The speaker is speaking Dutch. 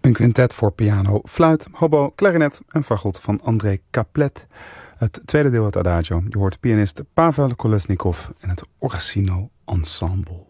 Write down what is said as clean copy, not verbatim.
Een quintet voor piano, fluit, hobo, klarinet en fagot van André Caplet. Het tweede deel, het Adagio. Je hoort pianist Pavel Kolesnikov en het Orsino Ensemble.